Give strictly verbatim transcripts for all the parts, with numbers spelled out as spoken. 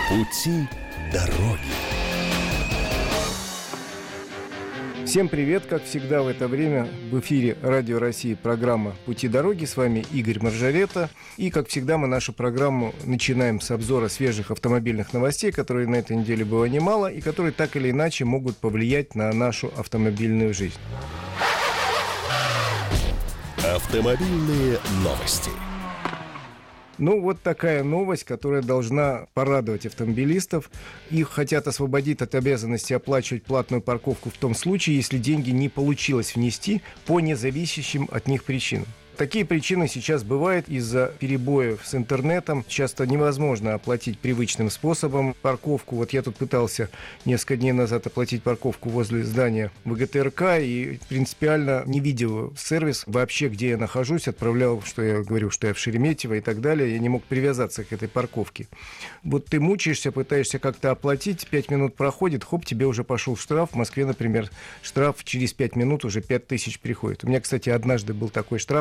Пути дороги. Всем привет! Как всегда в это время в эфире Радио России программа «Пути дороги». С вами Игорь Маржарета. И, как всегда, мы нашу программу начинаем с обзора свежих автомобильных новостей, которые на этой неделе было немало, и которые так или иначе могут повлиять на нашу автомобильную жизнь. Автомобильные новости. Ну, вот такая новость, которая должна порадовать автомобилистов. Их хотят освободить от обязанности оплачивать платную парковку в том случае, если деньги не получилось внести по независящим от них причинам. Такие причины сейчас бывают из-за перебоев с интернетом. Часто невозможно оплатить привычным способом парковку. Вот я тут пытался несколько дней назад оплатить парковку возле здания ВГТРК и принципиально не видел сервис вообще, где я нахожусь. Отправлял, что я говорю, что я в Шереметьево и так далее. Я не мог привязаться к этой парковке. Вот ты мучаешься, пытаешься как-то оплатить, пять минут проходит, хоп, тебе уже пошел штраф. В Москве, например, штраф через пять минут уже пять тысяч приходит. У меня, кстати, однажды был такой штраф.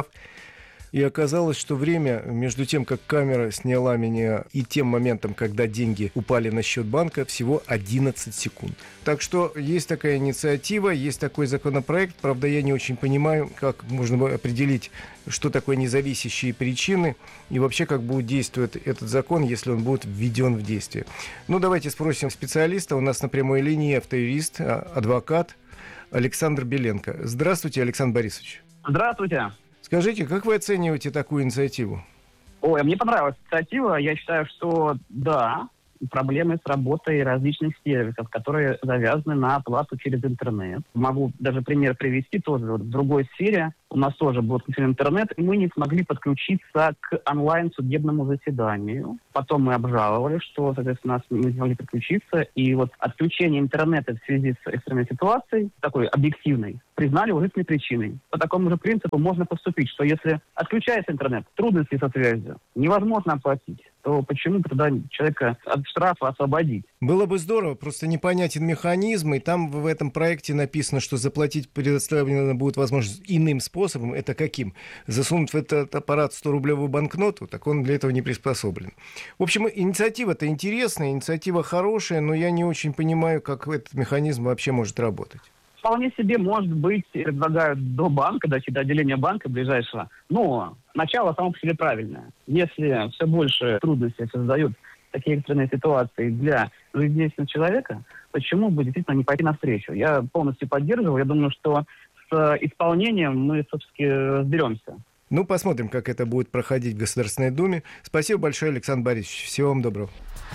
И оказалось, что время между тем, как камера сняла меня, и тем моментом, когда деньги упали на счет банка, всего одиннадцать секунд. Так что есть такая инициатива, есть такой законопроект. Правда, я не очень понимаю, как можно определить, что такое независящие причины, и вообще, как будет действовать этот закон, если он будет введен в действие. Ну, давайте спросим специалиста. У нас на прямой линии автоюрист, адвокат Александр Беленко. Здравствуйте, Александр Борисович. Здравствуйте. Скажите, как вы оцениваете такую инициативу? Ой, мне понравилась инициатива. Я считаю, что да, проблемы с работой различных сервисов, которые завязаны на оплату через интернет. Могу даже пример привести тоже. Вот в другой сфере у нас тоже был отключен интернет, и мы не смогли подключиться к онлайн-судебному заседанию. Потом мы обжаловали, что, соответственно, нас не смогли подключиться. И вот отключение интернета в связи с экстренной ситуацией, такой объективной, признали ужасной причиной. По такому же принципу можно поступить, что если отключается интернет, трудности со связью, невозможно оплатить, то почему тогда человека от штрафа освободить? Было бы здорово, просто непонятен механизм, и там в этом проекте написано, что заплатить предоставлено будет возможность иным способом. Это каким? Засунуть в этот аппарат сто-рублевую банкноту? Так он для этого не приспособлен. В общем, инициатива-то интересная, инициатива хорошая, но я не очень понимаю, как этот механизм вообще может работать. Вполне себе, может быть, предлагают до банка, дойти до отделения банка ближайшего. Но начало само по себе правильное. Если все больше трудностей создают такие экстренные ситуации для жизнедеятельности человека, почему бы действительно не пойти навстречу? Я полностью поддерживаю. Я думаю, что с исполнением мы, собственно, разберемся. Ну, посмотрим, как это будет проходить в Государственной Думе. Спасибо большое, Александр Борисович. Всего вам доброго.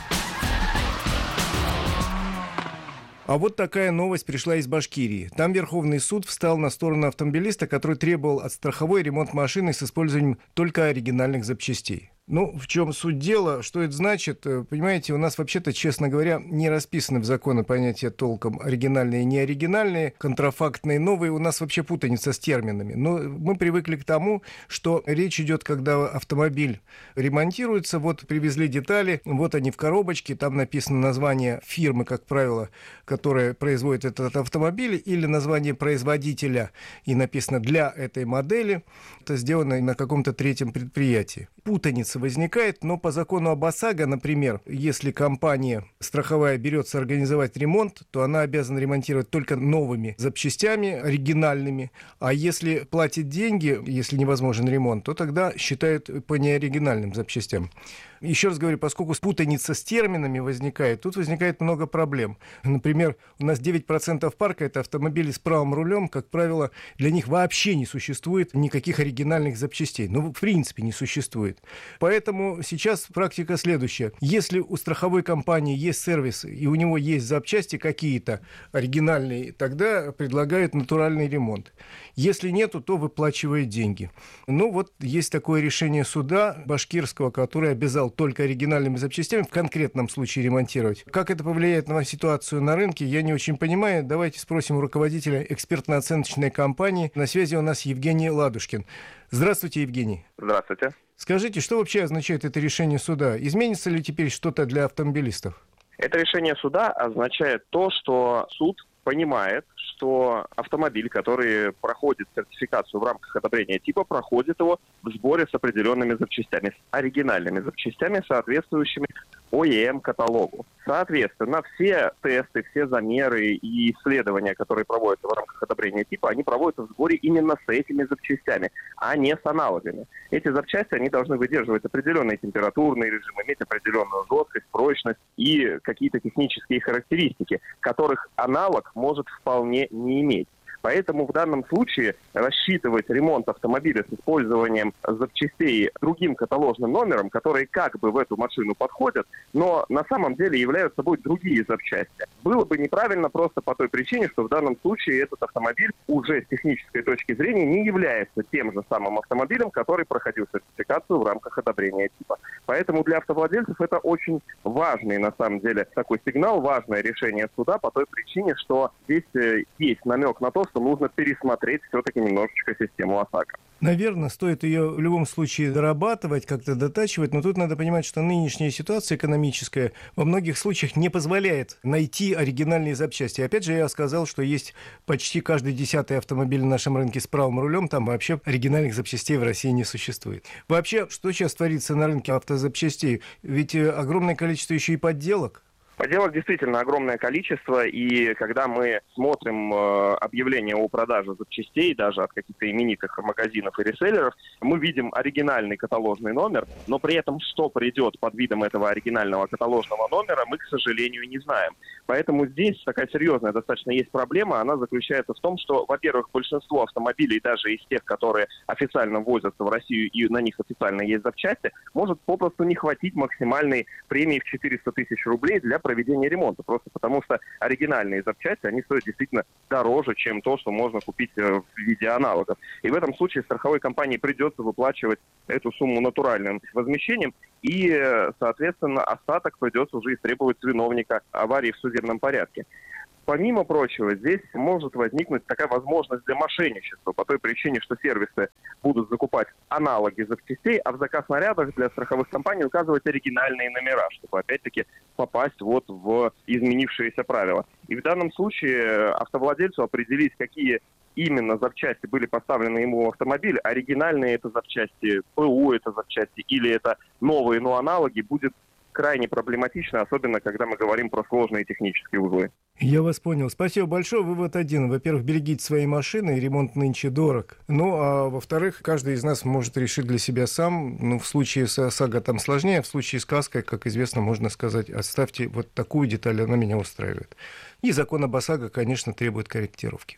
А вот такая новость пришла из Башкирии. Там Верховный суд встал на сторону автомобилиста, который требовал от страховой ремонт машины с использованием только оригинальных запчастей. Ну, в чем суть дела, что это значит? Понимаете, у нас вообще-то, честно говоря, не расписаны в законе понятия толком оригинальные и неоригинальные, контрафактные, новые. У нас вообще путаница с терминами. Но мы привыкли к тому, что речь идет, когда автомобиль ремонтируется, вот привезли детали, вот они в коробочке, там написано название фирмы, как правило, которая производит этот автомобиль, или название производителя, и написано «для этой модели». Это сделано на каком-то третьем предприятии. Путаница возникает, но по закону об ОСАГО, например, если компания страховая берется организовать ремонт, то она обязана ремонтировать только новыми запчастями, оригинальными, а если платит деньги, если невозможен ремонт, то тогда считают по неоригинальным запчастям. Еще раз говорю, поскольку путаница с терминами возникает, тут возникает много проблем. Например, у нас девять процентов парка – это автомобили с правым рулем, как правило, для них вообще не существует никаких оригинальных запчастей. Ну, в принципе, не существует. Поэтому сейчас практика следующая. Если у страховой компании есть сервис, и у него есть запчасти какие-то оригинальные, тогда предлагают натуральный ремонт. Если нету, то выплачивает деньги. Ну, вот есть такое решение суда башкирского, который обязал только оригинальными запчастями в конкретном случае ремонтировать. Как это повлияет на ситуацию на рынке, я не очень понимаю. Давайте спросим у руководителя экспертно-оценочной компании. На связи у нас Евгений Ладушкин. Здравствуйте, Евгений. Здравствуйте. Скажите, что вообще означает это решение суда? Изменится ли теперь что-то для автомобилистов? Это решение суда означает то, что суд понимает, что автомобиль, который проходит сертификацию в рамках одобрения типа, проходит его в сборе с определенными запчастями, с оригинальными запчастями, соответствующими о и эм-каталогу. Соответственно, все тесты, все замеры и исследования, которые проводятся в рамках одобрения типа, они проводятся в сборе именно с этими запчастями, а не с аналогами. Эти запчасти, они должны выдерживать определенные температурные режимы, иметь определенную жесткость, прочность и какие-то технические характеристики, которых аналог может вполне не иметь. Поэтому в данном случае рассчитывать ремонт автомобиля с использованием запчастей другим каталожным номером, которые как бы в эту машину подходят, но на самом деле являются собой другие запчасти, было бы неправильно просто по той причине, что в данном случае этот автомобиль уже с технической точки зрения не является тем же самым автомобилем, который проходил сертификацию в рамках одобрения типа. Поэтому для автовладельцев это очень важный на самом деле такой сигнал, важное решение суда по той причине, что здесь есть намек на то, что нужно пересмотреть все-таки немножечко систему ОСАГО. Наверное, стоит ее в любом случае дорабатывать, как-то дотачивать, но тут надо понимать, что нынешняя ситуация экономическая во многих случаях не позволяет найти оригинальные запчасти. Опять же, я сказал, что есть почти каждый десятый автомобиль на нашем рынке с правым рулем, там вообще оригинальных запчастей в России не существует. Вообще, что сейчас творится на рынке автозапчастей? Ведь огромное количество еще и подделок. Подделок действительно огромное количество, и когда мы смотрим э, объявления о продаже запчастей, даже от каких-то именитых магазинов и реселлеров, мы видим оригинальный каталожный номер, но при этом что придет под видом этого оригинального каталожного номера, мы, к сожалению, не знаем. Поэтому здесь такая серьезная достаточно есть проблема, она заключается в том, что, во-первых, большинство автомобилей, даже из тех, которые официально ввозятся в Россию и на них официально есть запчасти, может попросту не хватить максимальной премии в четыреста тысяч рублей для проведения ремонта, просто потому что оригинальные запчасти, они стоят действительно дороже, чем то, что можно купить в виде аналогов. И в этом случае страховой компании придется выплачивать эту сумму натуральным возмещением, и, соответственно, остаток придется уже истребовать с виновника аварии в судебном порядке. Помимо прочего, здесь может возникнуть такая возможность для мошенничества по той причине, что сервисы будут закупать аналоги запчастей, а в заказ нарядов для страховых компаний указывать оригинальные номера, чтобы опять-таки попасть вот в изменившиеся правила. И в данном случае автовладельцу определить, какие именно запчасти были поставлены ему в автомобиль, оригинальные это запчасти, ПУ это запчасти или это новые, но аналоги, будет крайне проблематично, особенно когда мы говорим про сложные технические узлы. Я вас понял. Спасибо большое. Вывод один. Во-первых, берегите свои машины, ремонт нынче дорог. Ну, а во-вторых, каждый из нас может решить для себя сам. Ну, в случае с ОСАГО там сложнее, а в случае с каской, как известно, можно сказать, оставьте вот такую деталь, она меня устраивает. И закон об ОСАГО, конечно, требует корректировки.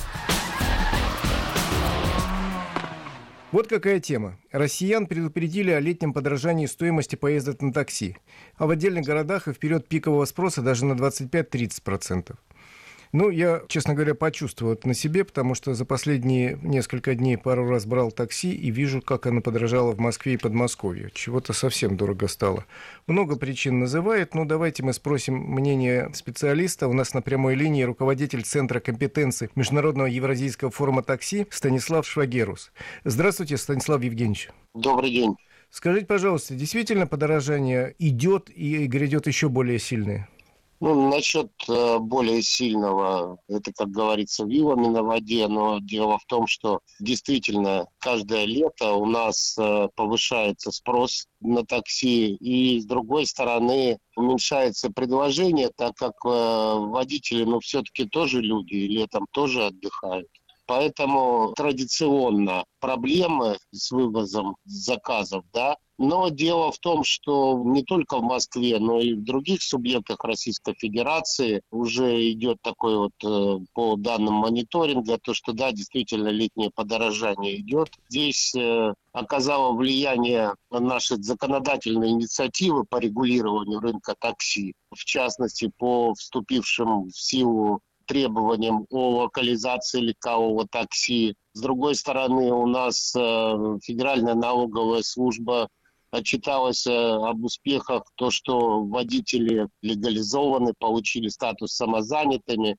Вот какая тема. Россиян предупредили о летнем подорожании стоимости поездок на такси. А в отдельных городах и в период пикового спроса даже на двадцать пять - тридцать процентов. Ну, я, честно говоря, почувствовал это на себе, потому что за последние несколько дней пару раз брал такси и вижу, как оно подорожало в Москве и Подмосковье. Чего-то совсем дорого стало. Много причин называет, но давайте мы спросим мнение специалиста. У нас на прямой линии руководитель Центра компетенции Международного евразийского форума такси Станислав Швагерус. Здравствуйте, Станислав Евгеньевич. Добрый день. Скажите, пожалуйста, действительно подорожание идет и грядет еще более сильное? Ну, насчет э, более сильного, это, как говорится, вилами на воде, но дело в том, что действительно каждое лето у нас э, повышается спрос на такси, и с другой стороны уменьшается предложение, так как э, водители, ну, все-таки тоже люди, и летом тоже отдыхают. Поэтому традиционно проблемы с вывозом заказов, да. Но дело в том, что не только в Москве, но и в других субъектах Российской Федерации уже идет такой вот э, по данным мониторинга, то что да, действительно летнее подорожание идет. Здесь э, оказало влияние наши законодательные инициативы по регулированию рынка такси, в частности по вступившим в силу требованиям о локализации легкового такси. С другой стороны, у нас э, Федеральная налоговая служба отчиталась об успехах, то, что водители легализованы, получили статус самозанятыми.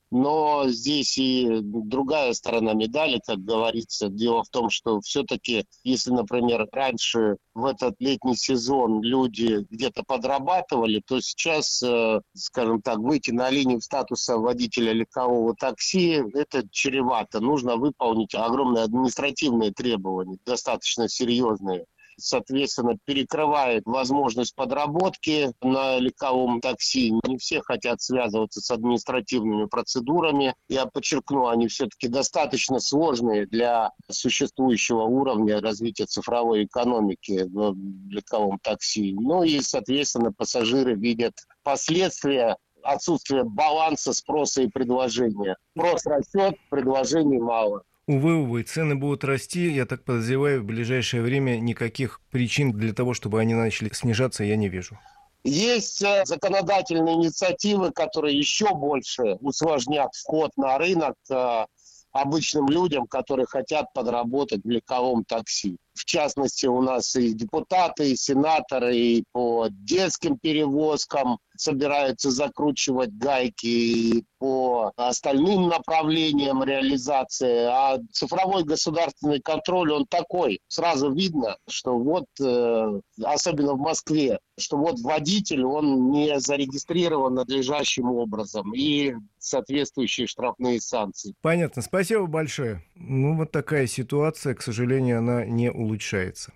Но здесь и другая сторона медали, как говорится. Дело в том, что все-таки, если, например, раньше в этот летний сезон люди где-то подрабатывали, то сейчас, скажем так, выйти на линию статуса водителя легкового такси, это чревато. Нужно выполнить огромные административные требования, достаточно серьезные. соответственно, перекрывает возможность подработки на легковом такси. Не все хотят связываться с административными процедурами. Я подчеркну, они все-таки достаточно сложные для существующего уровня развития цифровой экономики в легковом такси. Ну и, соответственно, пассажиры видят последствия отсутствия баланса спроса и предложения. Спрос растет, предложений мало. Увы, увы, цены будут расти. Я так подозреваю, в ближайшее время никаких причин для того, чтобы они начали снижаться, я не вижу. Есть законодательные инициативы, которые еще больше усложнят вход на рынок обычным людям, которые хотят подработать в легковом такси. В частности, у нас и депутаты, и сенаторы, и по детским перевозкам собираются закручивать гайки, и по остальным направлениям реализации. А цифровой государственный контроль, он такой. Сразу видно, что вот, э, особенно в Москве, что вот водитель, он не зарегистрирован надлежащим образом. И соответствующие штрафные санкции. Понятно. Спасибо большое. Ну, вот такая ситуация, к сожалению, она не улучшается.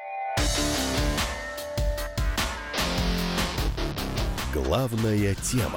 Главная тема.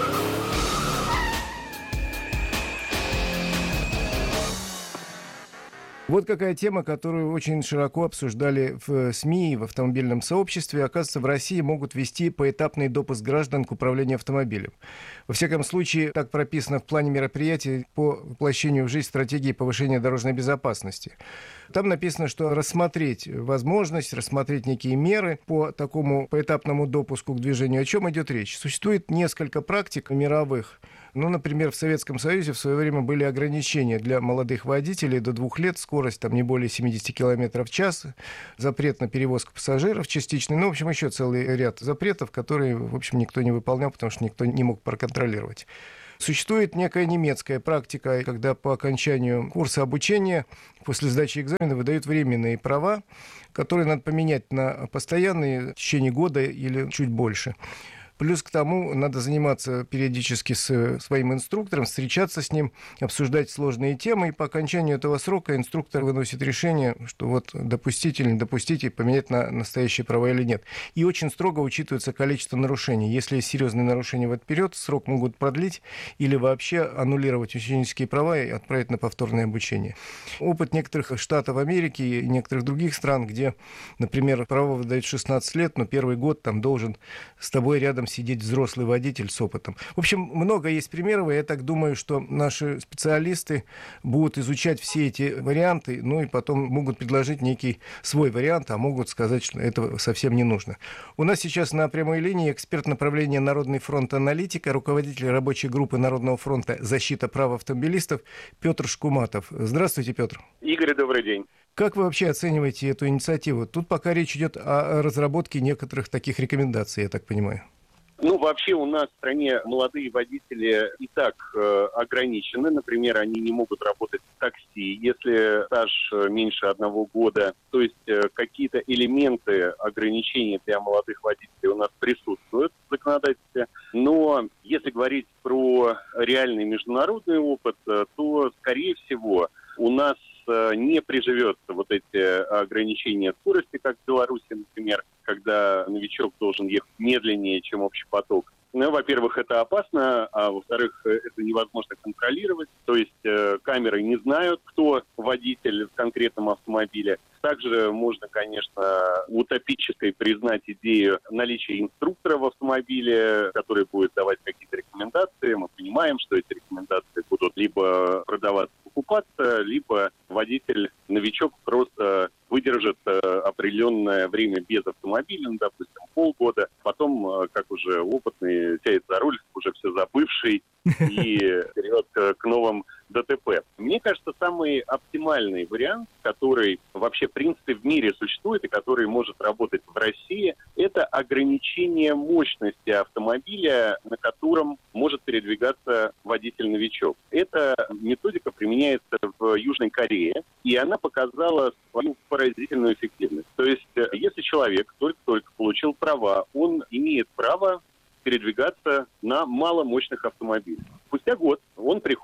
Вот какая тема, которую очень широко обсуждали в СМИ и в автомобильном сообществе. Оказывается, в России могут ввести поэтапный допуск граждан к управлению автомобилем. Во всяком случае, так прописано в плане мероприятий по воплощению в жизнь стратегии повышения дорожной безопасности. Там написано, что рассмотреть возможность, рассмотреть некие меры по такому поэтапному допуску к движению. О чем идет речь? Существует несколько практик мировых. Ну, например, в Советском Союзе в свое время были ограничения для молодых водителей до двух лет, скорость там не более семьдесят километров в час, запрет на перевозку пассажиров частичный, ну, в общем, еще целый ряд запретов, которые, в общем, никто не выполнял, потому что никто не мог проконтролировать. Существует некая немецкая практика, когда по окончанию курса обучения после сдачи экзамена выдают временные права, которые надо поменять на постоянные в течение года или чуть больше. Плюс к тому надо заниматься периодически с своим инструктором, встречаться с ним, обсуждать сложные темы. И по окончанию этого срока инструктор выносит решение, что вот допустить или не допустить, и поменять на настоящие права или нет. И очень строго учитывается количество нарушений. Если есть серьезные нарушения в этот период, срок могут продлить или вообще аннулировать ученические права и отправить на повторное обучение. Опыт некоторых штатов Америки и некоторых других стран, где, например, право выдают шестнадцать лет, но первый год там должен с тобой рядом сидеть взрослый водитель с опытом. В общем, много есть примеров, и я так думаю, что наши специалисты будут изучать все эти варианты, ну и потом могут предложить некий свой вариант, а могут сказать, что этого совсем не нужно. У нас сейчас на прямой линии эксперт направления Народный фронт аналитика, руководитель рабочей группы Народного фронта «Защита прав автомобилистов» Петр Шкуматов. Здравствуйте, Петр. Игорь, добрый день. Как вы вообще оцениваете эту инициативу? Тут пока речь идет о разработке некоторых таких рекомендаций, я так понимаю. Ну, вообще у нас в стране молодые водители и так э, ограничены. Например, они не могут работать в такси, если стаж меньше одного года. То есть э, какие-то элементы ограничений для молодых водителей у нас присутствуют в законодательстве. Но если говорить про реальный международный опыт, э, то, скорее всего, у нас не приживется вот эти ограничения скорости, как в Беларуси, например, когда новичок должен ехать медленнее, чем общий поток. Ну, во-первых, это опасно, а во-вторых, это невозможно контролировать. То есть э, камеры не знают, кто водитель в конкретном автомобиле. Также можно, конечно, утопической признать идею наличия инструктора в автомобиле, который будет давать какие-то рекомендации. Мы понимаем, что эти рекомендации будут либо продаваться, покупаться, либо водитель, новичок просто выдержит определенное время без автомобиля, ну, допустим, полгода. Потом, как уже опытный, сядет за руль, уже все забывший, и вперед к новым ДТП. Мне кажется, самый оптимальный вариант, который вообще, в принципе, в мире существует и который может работать в России, это ограничение мощности автомобиля, на котором может передвигаться водитель-новичок. Эта методика применяется в Южной Корее, и она показала свою поразительную эффективность. То есть, если человек только-только получил права, он имеет право передвигаться на маломощных автомобилях. Спустя год он приходит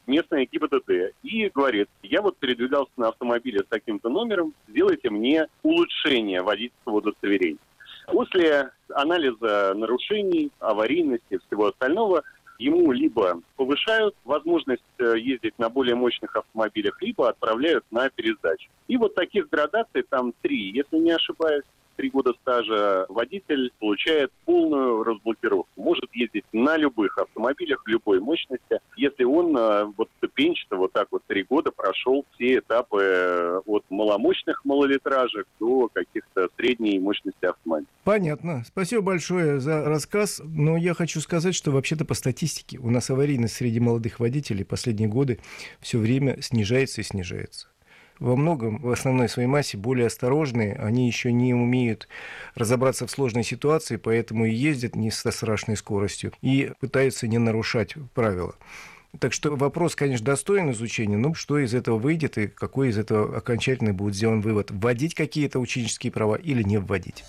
местное ГИБДД и говорит: я вот передвигался на автомобиле с таким-то номером, сделайте мне улучшение водительского удостоверения. После анализа нарушений, аварийности и всего остального ему либо повышают возможность ездить на более мощных автомобилях, либо отправляют на пересдачу. И вот таких градаций там три, если не ошибаюсь. Три года стажа водитель получает полную разблокировку. Может ездить на любых автомобилях любой мощности, если он вот ступенчато вот так вот три года прошел все этапы от маломощных малолитражек до каких-то средней мощности автомобилей. Понятно. Спасибо большое за рассказ. Но я хочу сказать, что вообще-то по статистике у нас аварийность среди молодых водителей последние годы все время снижается и снижается. Во многом, в основной своей массе, более осторожные, они еще не умеют разобраться в сложной ситуации, поэтому и ездят не со страшной скоростью и пытаются не нарушать правила. Так что вопрос, конечно, достоин изучения, но что из этого выйдет и какой из этого окончательно будет сделан вывод, вводить какие-то ученические права или не вводить.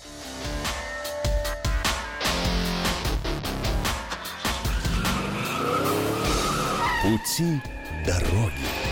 Пути дороги.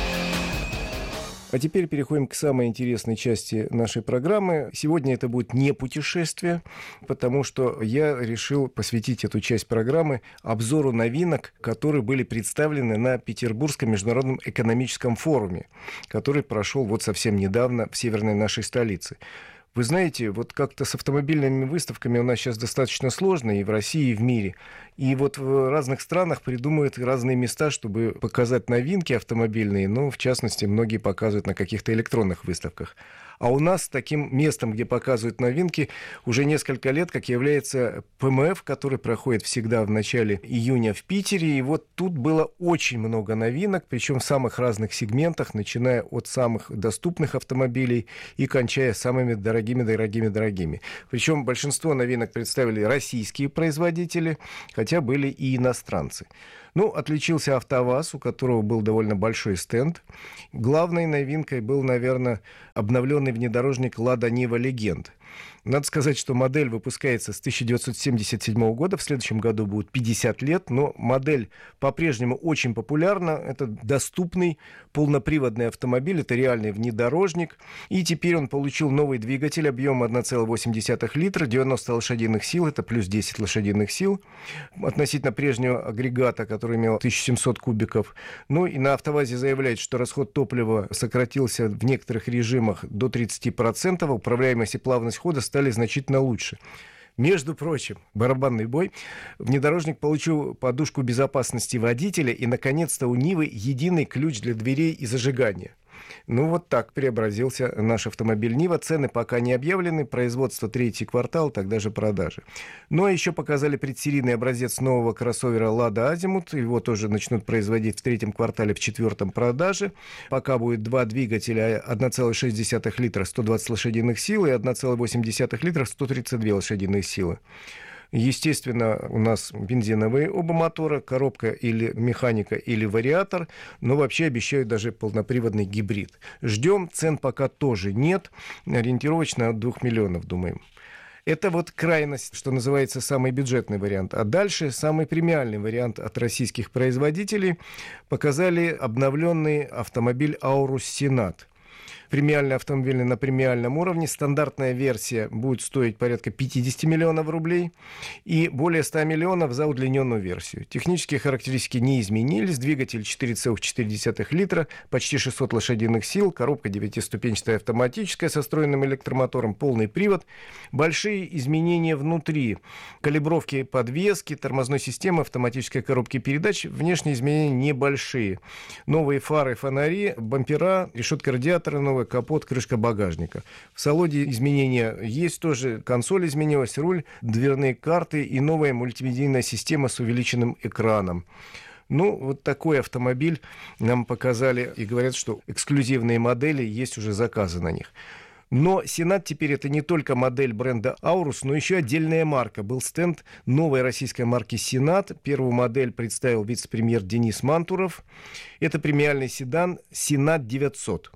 А теперь переходим к самой интересной части нашей программы. Сегодня это будет не путешествие, потому что я решил посвятить эту часть программы обзору новинок, которые были представлены на Петербургском международном экономическом форуме, который прошел вот совсем недавно в северной нашей столице. Вы знаете, вот как-то с автомобильными выставками у нас сейчас достаточно сложно и в России, и в мире. И вот в разных странах придумывают разные места, чтобы показать новинки автомобильные. Ну, в частности, многие показывают на каких-то электронных выставках. А у нас таким местом, где показывают новинки, уже несколько лет, как является ПМФ, который проходит всегда в начале июня в Питере. И вот тут было очень много новинок, причем в самых разных сегментах, начиная от самых доступных автомобилей и кончая самыми дорогими-дорогими-дорогими. Причем большинство новинок представили российские производители, хотя были и иностранцы. Ну, отличился АвтоВАЗ, у которого был довольно большой стенд. Главной новинкой был, наверное, обновленный внедорожник «Лада Нива Легенд». Надо сказать, что модель выпускается с тысяча девятьсот семьдесят седьмого года, в следующем году будет пятьдесят лет, но модель по-прежнему очень популярна. Это доступный полноприводный автомобиль, это реальный внедорожник. И теперь он получил новый двигатель объемом один целых восемь десятых литра, девяносто лошадиных сил, это плюс десять лошадиных сил, относительно прежнего агрегата, который имел тысячу семьсот кубиков. Ну и на АвтоВАЗе заявляют, что расход топлива сократился в некоторых режимах до тридцати процентов, управляемость и плавность хода стали значительно лучше. Между прочим, барабанный бой, внедорожник получил подушку безопасности водителя и, наконец-то, у Нивы единый ключ для дверей и зажигания. Ну, вот так преобразился наш автомобиль Нива. Цены пока не объявлены. Производство третий квартал, тогда же продажи. Ну, а еще показали предсерийный образец нового кроссовера Lada Azimut. Его тоже начнут производить в третьем квартале, в четвертом продаже. Пока будет два двигателя один целых шесть десятых литра, сто двадцать лошадиных сил, и один целых восемь десятых литра, сто тридцать две лошадиных силы. Естественно, у нас бензиновые оба мотора, коробка или механика, или вариатор, но вообще обещают даже полноприводный гибрид. Ждем, цен пока тоже нет, ориентировочно от двух миллионов, думаем. Это вот крайность, что называется, самый бюджетный вариант. А дальше самый премиальный вариант от российских производителей показали обновленный автомобиль Aurus Senat. Премиальный автомобиль на премиальном уровне. Стандартная версия будет стоить порядка пятьдесят миллионов рублей и более ста миллионов за удлиненную версию. Технические характеристики не изменились. Двигатель четыре целых четыре десятых литра, почти шестьсот лошадиных сил, коробка девятиступенчатая автоматическая со встроенным электромотором, полный привод. Большие изменения внутри. Калибровки подвески, тормозной системы, автоматической коробки передач. Внешние изменения небольшие. Новые фары, фонари, бампера, решетка радиатора, новый капот, крышка багажника. В салоне изменения есть тоже. Консоль изменилась, руль, дверные карты и новая мультимедийная система с увеличенным экраном. Ну, вот такой автомобиль нам показали и говорят, что эксклюзивные модели есть уже заказы на них. Но Senat теперь это не только модель бренда Aurus, но еще отдельная марка. Был стенд новой российской марки Senat. Первую модель представил вице-премьер Денис Мантуров. Это премиальный седан Senat девятьсот.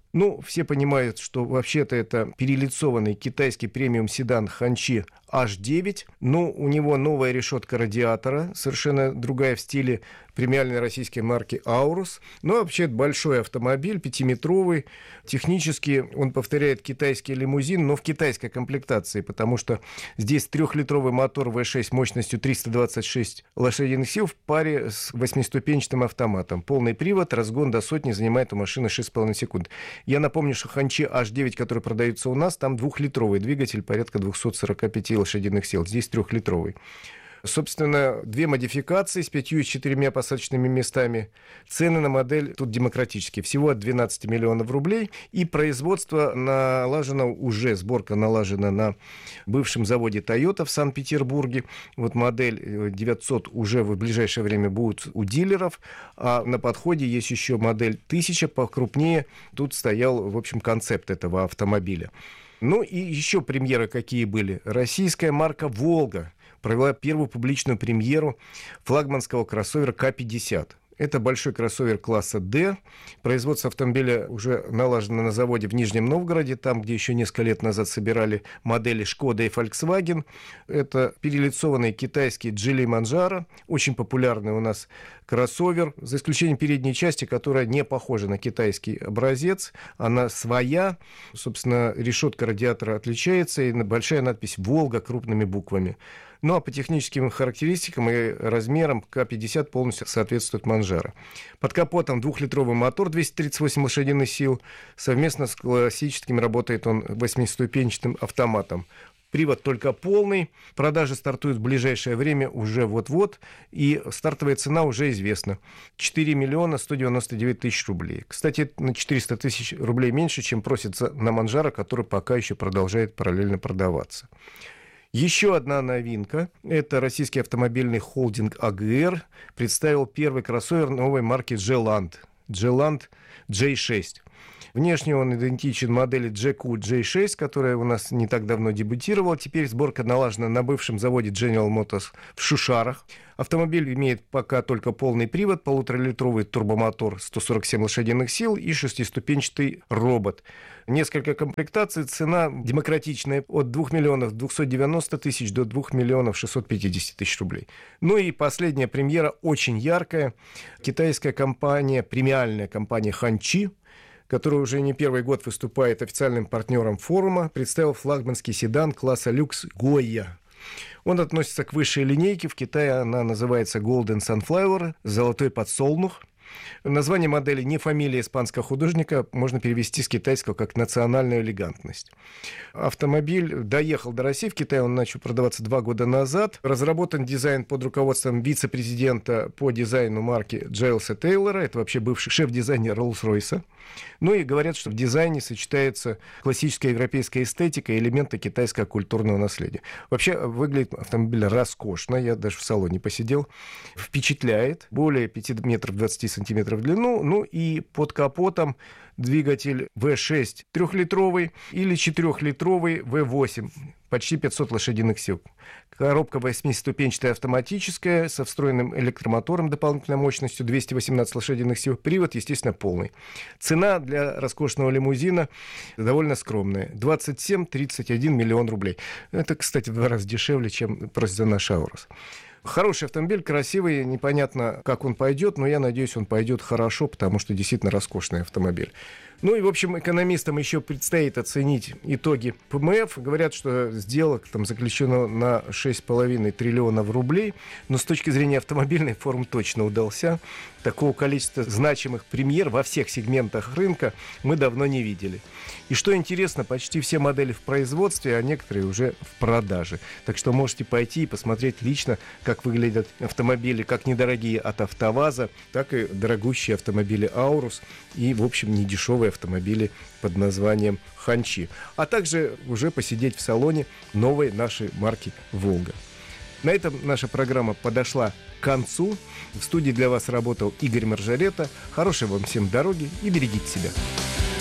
Ну, все понимают, что вообще-то это перелицованный китайский премиум-седан Ханчи эйч девять. Ну, у него новая решетка радиатора, совершенно другая в стиле премиальной российской марки Аурус. Но вообще это большой автомобиль, пятиметровый. Технически он повторяет китайский лимузин, но в китайской комплектации, потому что здесь трехлитровый мотор вэ шесть мощностью триста двадцать шесть лошадиных сил в паре с восьмиступенчатым автоматом. Полный привод, разгон до сотни занимает у машины шесть с половиной секунд. Я напомню, что Ханчи эйч девять, который продается у нас, там двухлитровый двигатель, порядка двести сорок пять лошадиных сил. Здесь трехлитровый. Собственно, две модификации с пятью и четырьмя посадочными местами. Цены на модель тут демократические. Всего от двенадцати миллионов рублей. И производство налажено уже, сборка налажена на бывшем заводе Toyota в Санкт-Петербурге. Вот модель девятьсот уже в ближайшее время будет у дилеров. А на подходе есть еще модель тысяча, покрупнее. Тут стоял, в общем, концепт этого автомобиля. Ну и еще премьеры какие были. Российская марка «Волга» провела первую публичную премьеру флагманского кроссовера ка пятьдесят. Это большой кроссовер класса D. Производство автомобиля уже налажено на заводе в Нижнем Новгороде, там, где еще несколько лет назад собирали модели Шкода и Volkswagen. Это перелицованный китайский Geely Manjaro, очень популярный у нас кроссовер, за исключением передней части, которая не похожа на китайский образец. Она своя, собственно, решетка радиатора отличается, и большая надпись «Волга» крупными буквами. Ну, а по техническим характеристикам и размерам ка пятьдесят полностью соответствует Манжаро. Под капотом двухлитровый мотор двести тридцать восемь лошадиных сил. Совместно с классическим работает он восьмиступенчатым автоматом. Привод только полный. Продажи стартуют в ближайшее время уже вот-вот. И стартовая цена уже известна. четыре миллиона сто девяносто девять тысяч рублей. Кстати, на четыреста тысяч рублей меньше, чем просится на Манжаро, который пока еще продолжает параллельно продаваться. Еще одна новинка. Это российский автомобильный холдинг а гэ эр представил первый кроссовер новой марки G-Land. G-Land джей шесть. Внешне он идентичен модели джей кью джей шесть, которая у нас не так давно дебютировала. Теперь сборка налажена на бывшем заводе General Motors в Шушарах. Автомобиль имеет пока только полный привод, полуторалитровый турбомотор, сто сорок семь лошадиных сил и шестиступенчатый робот. Несколько комплектаций, цена демократичная, от двух миллионов двухсот девяноста тысяч до двух миллионов шестисот пятидесяти тысяч рублей. Ну и последняя премьера, очень яркая. Китайская компания, премиальная компания Ханчи, который уже не первый год выступает официальным партнером форума, представил флагманский седан класса люкс Гойя. Он относится к высшей линейке. В Китае она называется Golden Sunflower, золотой подсолнух. Название модели не фамилия испанского художника, можно перевести с китайского как «национальная элегантность». Автомобиль доехал до России, в Китае он начал продаваться два года назад. Разработан дизайн под руководством вице-президента по дизайну марки Джейлса Тейлора, это вообще бывший шеф-дизайнер Роллс-Ройса. Ну и говорят, что в дизайне сочетается классическая европейская эстетика и элементы китайского культурного наследия. Вообще выглядит автомобиль роскошно, я даже в салоне посидел. Впечатляет, более пяти метров двадцати сантиметров в длину, ну и под капотом двигатель вэ шесть трехлитровый или четырехлитровый вэ восемь, почти пятьсот лошадиных сил. Коробка восьмиступенчатая автоматическая, со встроенным электромотором дополнительной мощностью двести восемнадцать лошадиных сил. Привод, естественно, полный. Цена для роскошного лимузина довольно скромная. двадцать семь тридцать один миллион рублей. Это, кстати, в два раза дешевле, чем просит за наш Аурус. Хороший автомобиль, красивый, непонятно, как он пойдет, но я надеюсь, он пойдет хорошо, потому что действительно роскошный автомобиль. Ну и, в общем, экономистам еще предстоит оценить итоги пэ эм эф. Говорят, что сделок там заключено на шесть с половиной триллионов рублей, но с точки зрения автомобильной форум точно удался. Такого количества значимых премьер во всех сегментах рынка мы давно не видели. И что интересно, почти все модели в производстве, а некоторые уже в продаже. Так что можете пойти и посмотреть лично, как выглядят автомобили, как недорогие от АвтоВАЗа, так и дорогущие автомобили Аурус и, в общем, недешевые автомобили под названием Ханчи. А также уже посидеть в салоне новой нашей марки «Волга». На этом наша программа подошла к концу. В студии для вас работал Игорь Маржарета. Хорошей вам всем дороги и берегите себя.